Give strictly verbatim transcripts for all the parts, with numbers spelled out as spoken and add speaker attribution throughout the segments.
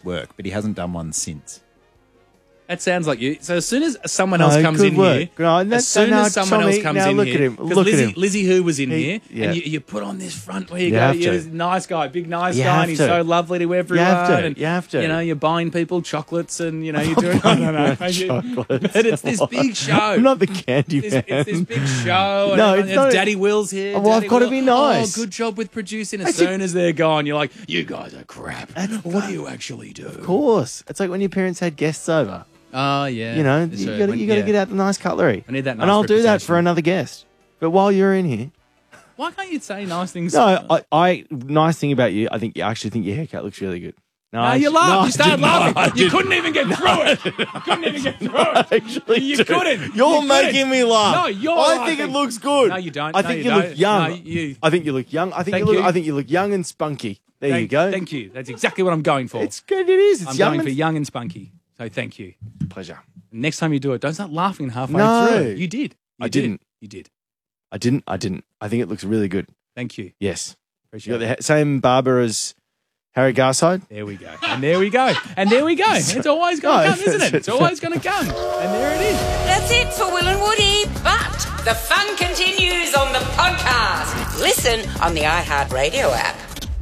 Speaker 1: work, but he hasn't done one since.
Speaker 2: That sounds like you. So as soon as someone else
Speaker 3: No,
Speaker 2: comes
Speaker 3: good
Speaker 2: in
Speaker 3: work.
Speaker 2: here,
Speaker 3: No, that-
Speaker 2: as soon
Speaker 3: no,
Speaker 2: as someone
Speaker 3: Tommy,
Speaker 2: else comes
Speaker 3: now
Speaker 2: in
Speaker 3: look
Speaker 2: here,
Speaker 3: at him,
Speaker 2: 'cause
Speaker 3: look at
Speaker 2: Lizzie,
Speaker 3: him.
Speaker 2: Lizzie Who was in
Speaker 3: He-
Speaker 2: here,
Speaker 3: yeah.
Speaker 2: and you, you put on this front where you,
Speaker 3: You
Speaker 2: go,
Speaker 3: have
Speaker 2: you're
Speaker 3: to.
Speaker 2: a nice guy, big nice
Speaker 3: You
Speaker 2: guy,
Speaker 3: have
Speaker 2: and he's
Speaker 3: to.
Speaker 2: so lovely to everyone.
Speaker 3: have to.
Speaker 2: And,
Speaker 3: You have to.
Speaker 2: You know, you're buying people chocolates, and you know, you're doing. I don't know.
Speaker 3: Chocolates.
Speaker 2: But it's this big show.
Speaker 3: I'm not the candy
Speaker 2: It's,
Speaker 3: man.
Speaker 2: it's this big show. and
Speaker 3: No,
Speaker 2: everyone-
Speaker 3: it's not-
Speaker 2: Daddy Will's here.
Speaker 3: Oh, well, I've
Speaker 2: Daddy
Speaker 3: gotta
Speaker 2: Will.
Speaker 3: be nice.
Speaker 2: Oh, good job with producing. As
Speaker 3: I think-
Speaker 2: soon as they're gone, you're like, you guys are crap. What do you actually do?
Speaker 3: Of course. It's like when your parents had guests over.
Speaker 2: Oh, yeah.
Speaker 3: You know,
Speaker 2: That's
Speaker 3: you
Speaker 2: right.
Speaker 3: got to
Speaker 2: When-
Speaker 3: you got to
Speaker 2: yeah.
Speaker 3: get out the nice cutlery.
Speaker 2: I need that
Speaker 3: and
Speaker 2: nice
Speaker 3: I'll do that
Speaker 2: reputation.
Speaker 3: for another guest. But while you're in here,
Speaker 2: Why can't you say nice things?
Speaker 3: no, I, I nice thing about you, I think you actually think your haircut looks really good.
Speaker 2: No,
Speaker 3: I
Speaker 2: you
Speaker 3: actu-
Speaker 2: laughed.
Speaker 3: no,
Speaker 2: you
Speaker 3: I
Speaker 2: started
Speaker 3: did not.
Speaker 2: laughing.
Speaker 3: I
Speaker 2: You
Speaker 3: did
Speaker 2: couldn't even get through it. You couldn't even get through it.
Speaker 3: Actually,
Speaker 2: You
Speaker 3: do.
Speaker 2: couldn't.
Speaker 3: You're
Speaker 2: You
Speaker 3: making
Speaker 2: couldn't.
Speaker 3: me laugh.
Speaker 2: No, you're
Speaker 3: I
Speaker 2: laughing.
Speaker 3: think it looks good.
Speaker 2: No, you don't.
Speaker 3: I
Speaker 2: No,
Speaker 3: think
Speaker 2: you
Speaker 3: you, look
Speaker 2: don't.
Speaker 3: young.
Speaker 2: No, you-
Speaker 3: I think you look young. I think
Speaker 2: Thank
Speaker 3: you look.
Speaker 2: you.
Speaker 3: I think you look young and spunky. There
Speaker 2: Thank,
Speaker 3: you go.
Speaker 2: Thank you. That's exactly what I'm going for.
Speaker 3: It's good. It is. It's
Speaker 2: I'm
Speaker 3: young
Speaker 2: going
Speaker 3: and
Speaker 2: for young and spunky. So thank you.
Speaker 3: pleasure.
Speaker 2: Next time you do it, don't start laughing halfway
Speaker 3: No.
Speaker 2: through. You did. You
Speaker 3: I
Speaker 2: did.
Speaker 3: didn't.
Speaker 2: You did.
Speaker 3: I didn't. I didn't. I think it looks really good.
Speaker 2: Thank you.
Speaker 3: Yes.
Speaker 2: Appreciate
Speaker 3: You got the
Speaker 2: it.
Speaker 3: ha- same barber as Harry Garside.
Speaker 2: There we go. And there we go. And there we go. It's always going to
Speaker 3: No,
Speaker 2: come, isn't it? It's
Speaker 3: it's-
Speaker 2: always going to come. And there it is.
Speaker 4: That's it for Will and Woody, but the fun continues on the podcast. Listen on the iHeartRadio app.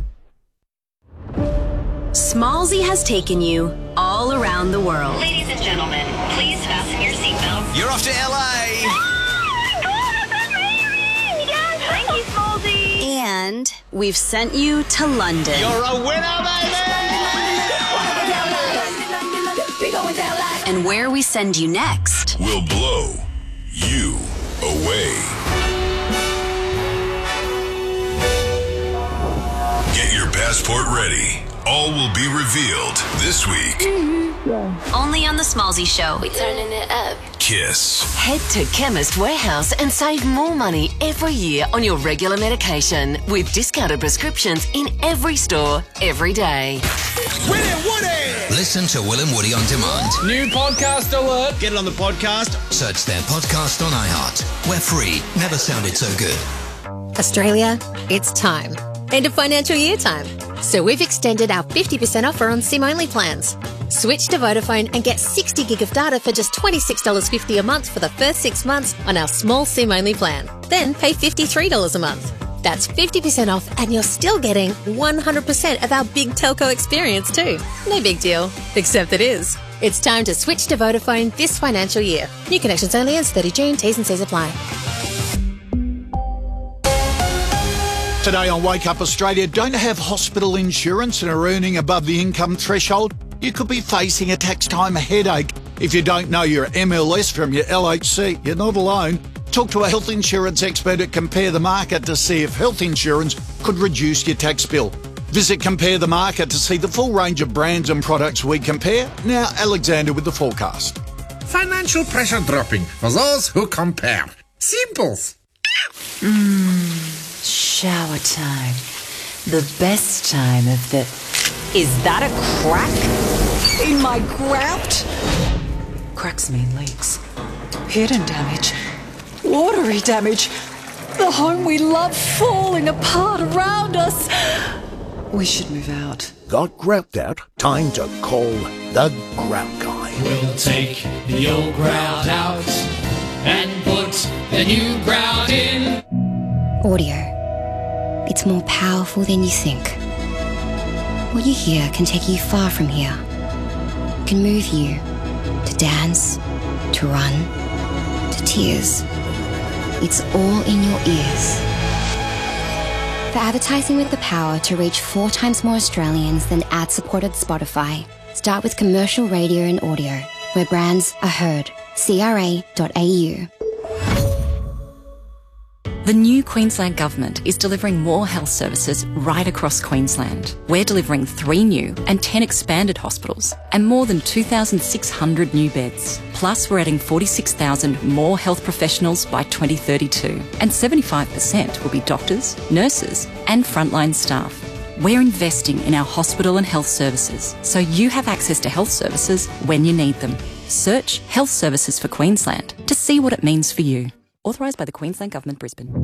Speaker 5: Smallsy has taken you all around the world.
Speaker 6: Ladies and gentlemen, please fasten your seatbelts.
Speaker 7: You're off to L A.
Speaker 6: Thank you, Smallsy.
Speaker 5: And we've sent you to London.
Speaker 7: You're a winner, baby.
Speaker 5: And where we send you next
Speaker 8: will blow you away. Get your passport ready. All will be revealed this week.
Speaker 5: only on the Smallsy Show.
Speaker 6: We turning it up.
Speaker 8: Kiss.
Speaker 9: Head to Chemist Warehouse and save more money every year on your regular medication with discounted prescriptions in every store, every day.
Speaker 7: Will and Woody.
Speaker 10: Listen to Will and Woody on demand.
Speaker 2: New podcast alert.
Speaker 7: Get it on the podcast.
Speaker 10: Search their podcast on iHeart. We're free. Never sounded so good.
Speaker 11: Australia, it's time. End of financial year time. So we've extended our fifty percent offer on SIM-only plans. Switch to Vodafone and get sixty gig of data for just twenty-six dollars fifty a month for the first six months on our small SIM-only plan. Then pay fifty-three dollars a month. That's fifty percent off and you're still getting one hundred percent of our big telco experience too. No big deal, except it is. It's time to switch to Vodafone this financial year. New connections only ends thirtieth of June. T's and C's apply.
Speaker 12: Today on Wake Up Australia, don't have hospital insurance and are earning above the income threshold? You could be facing a tax time headache. If you don't know your M L S from your L H C, you're not alone. Talk to a health insurance expert at Compare the Market to see if health insurance could reduce your tax bill. Visit Compare the Market to see the full range of brands and products we compare. Now, Alexander with the forecast.
Speaker 13: Financial pressure dropping for those who compare. Simples.
Speaker 9: Mmm, shower time. The best time of the... Is that a crack in my grout? Cracks mean leaks. Hidden damage. Watery damage. The home we love falling apart around us. We should move out.
Speaker 14: Got grout out? Time to call the Grout Guy.
Speaker 15: We'll take the old grout out and put the new grout in.
Speaker 16: Audio. It's more powerful than you think. What you hear can take you far from here. Can move you to dance, to run, to tears. It's all in your ears. For advertising with the power to reach four times more Australians than ad-supported Spotify, start with commercial radio and audio, where brands are heard. C R A dot A U.
Speaker 17: The new Queensland Government is delivering more health services right across Queensland. We're delivering three new and ten expanded hospitals and more than two thousand six hundred new beds. Plus, we're adding forty-six thousand more health professionals by twenty thirty-two. And seventy-five percent will be doctors, nurses and frontline staff. We're investing in our hospital and health services so you have access to health services when you need them. Search Health Services for Queensland to see what it means for you. Authorised by the Queensland Government, Brisbane.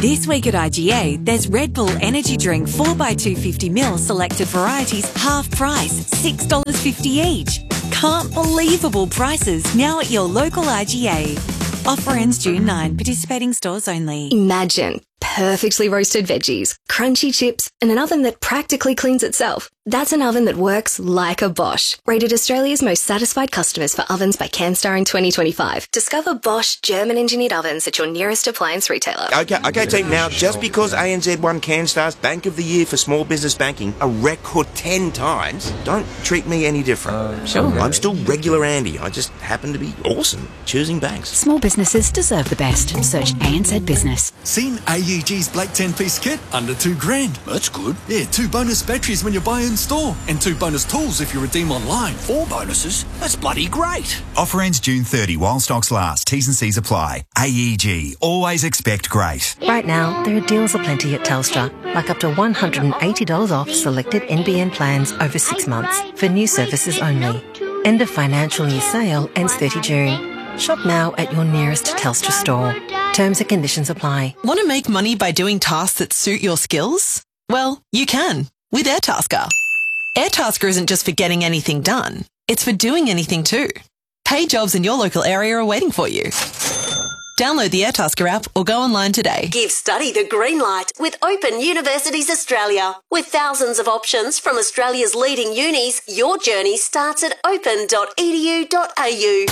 Speaker 18: This week at I G A, there's Red Bull Energy Drink four by two fifty milliliters selected varieties, half price, six dollars fifty each. Can't believable prices now at your local I G A. Offer ends June ninth, participating stores only.
Speaker 11: Imagine perfectly roasted veggies, crunchy chips, and an oven that practically cleans itself. That's an oven that works like a Bosch. Rated Australia's most satisfied customers for ovens by CanStar in twenty twenty-five. Discover Bosch German-engineered ovens at your nearest appliance retailer.
Speaker 19: Okay, okay, team. Now, just because A N Z won CanStar's Bank of the Year for small business banking a record ten times, don't treat me any different. Uh,
Speaker 9: sure.
Speaker 19: I'm still regular Andy. I just happen to be awesome choosing banks.
Speaker 9: Small businesses deserve the best. Search A N Z Business.
Speaker 20: Seen A E G's Black ten-piece kit? Under two grand.
Speaker 7: That's good.
Speaker 20: Yeah, two bonus batteries when you buy in store, and two bonus tools if you redeem online.
Speaker 7: Four bonuses? That's bloody great.
Speaker 21: Offer ends June thirtieth while stocks last. T's and C's apply. A E G. Always expect great.
Speaker 22: Right now, there are deals aplenty at Telstra, like up to one hundred eighty dollars off selected N B N plans over six months for new services only. End of financial year sale ends thirtieth of June. Shop now at your nearest Telstra store. Terms and conditions apply.
Speaker 23: Want to make money by doing tasks that suit your skills? Well, you can with Airtasker. Airtasker isn't just for getting anything done. It's for doing anything too. Paid jobs in your local area are waiting for you. Download the Airtasker app or go online today.
Speaker 24: Give study the green light with Open Universities Australia. With thousands of options from Australia's leading unis, your journey starts at open dot e d u dot a u.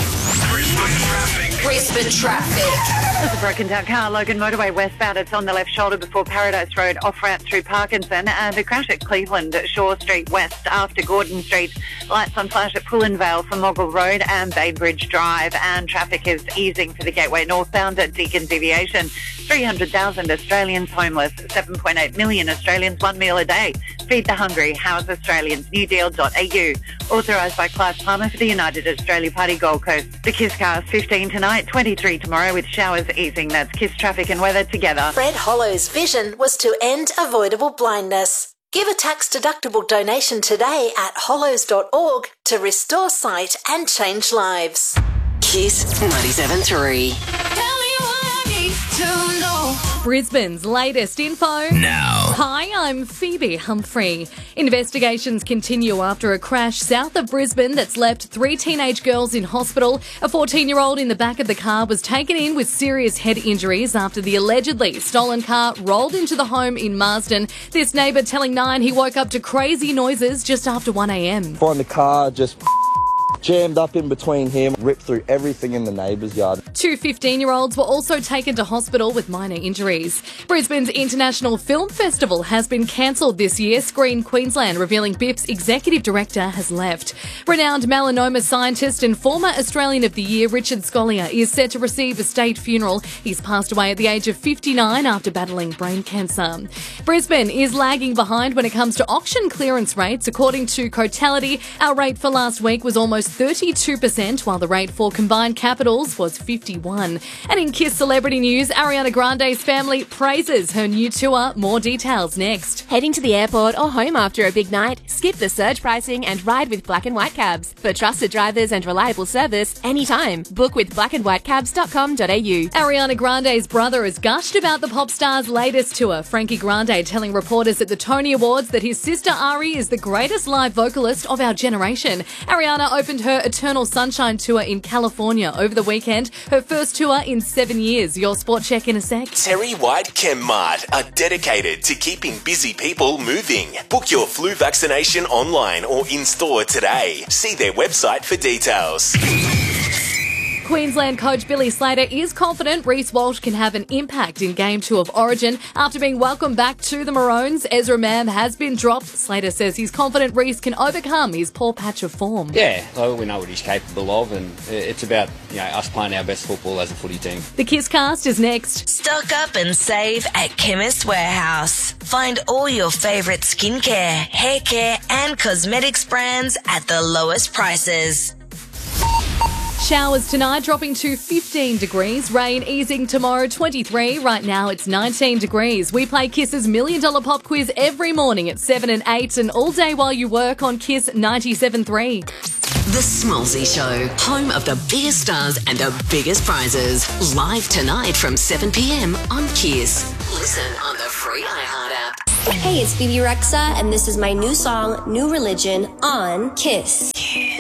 Speaker 4: Brisbane traffic.
Speaker 25: There's a broken down car, Logan Motorway westbound. It's on the left shoulder before Paradise Road, off route through Parkinson. And a crash at Cleveland, at Shaw Street West after Gordon Street. Lights on flash at Pullenvale for Moggle Road and Bay Bridge Drive. And traffic is easing for the Gateway northbound at Deakin Deviation. three hundred thousand Australians homeless, seven point eight million Australians one meal a day. Feed the hungry, house Australians, new deal dot a u. Authorised by Clive Palmer for the United Australia Party Gold Coast. The Kiss cars fifteen tonight, twenty-three tomorrow with showers easing. That's Kiss traffic and weather together.
Speaker 24: Fred Hollow's vision was to end avoidable blindness. Give a tax-deductible donation today at hollows dot org to restore sight and change lives.
Speaker 4: Kiss ninety-seven point three.
Speaker 26: Brisbane's latest info
Speaker 10: now.
Speaker 26: Hi, I'm Phoebe Humphrey. Investigations continue after a crash south of Brisbane that's left three teenage girls in hospital. A fourteen-year-old in the back of the car was taken in with serious head injuries after the allegedly stolen car rolled into the home in Marsden. This neighbour telling Nine he woke up to crazy noises just after one a m.
Speaker 27: Find the car just jammed up in between him, ripped through everything in the neighbour's yard.
Speaker 26: Two fifteen-year-olds were also taken to hospital with minor injuries. Brisbane's International Film Festival has been cancelled this year. Screen Queensland revealing B I F's executive director has left. Renowned melanoma scientist and former Australian of the Year Richard Scolyer is set to receive a state funeral. He's passed away at the age of fifty-nine after battling brain cancer. Brisbane is lagging behind when it comes to auction clearance rates. According to Cotality, our rate for last week was almost thirty-two percent, while the rate for combined capitals was fifty-one. And in Kiss celebrity news, Ariana Grande's family praises her new tour. More details next.
Speaker 28: Heading to the airport or home after a big night? Skip the surge pricing and ride with Black and White Cabs. For trusted drivers and reliable service, anytime. Book with black and white cabs dot com dot a u.
Speaker 26: Ariana Grande's brother has gushed about the pop star's latest tour. Frankie Grande telling reporters at the Tony Awards that his sister Ari is the greatest live vocalist of our generation. Ariana opened her Eternal Sunshine tour in California over the weekend, her first tour in seven years. Your sport check in a sec.
Speaker 29: Terry White Chemmart are dedicated to keeping busy people moving. Book your flu vaccination online or in-store today. See their website for details.
Speaker 26: Queensland coach Billy Slater is confident Reece Walsh can have an impact in Game two of Origin. After being welcomed back to the Maroons, Ezra Mam has been dropped. Slater says he's confident Reece can overcome his poor patch of form.
Speaker 30: Yeah, well, we know what he's capable of, and it's about, you know, us playing our best football as a footy team.
Speaker 26: The Kiss Cast is next.
Speaker 24: Stock up and save at Chemist Warehouse. Find all your favourite skincare, hair care and cosmetics brands at the lowest prices.
Speaker 26: Showers tonight dropping to fifteen degrees. Rain easing tomorrow, twenty-three. Right now it's nineteen degrees. We play Kiss's Million Dollar Pop Quiz every morning at seven and eight and all day while you work on Kiss ninety-seven point three.
Speaker 4: The Smallsy Show, home of the biggest stars and the biggest prizes. Live tonight from seven p m on Kiss.
Speaker 24: Listen on the free iHeart app.
Speaker 1: Hey, it's Phoebe Rexa, and this is my new song, New Religion, on Kiss.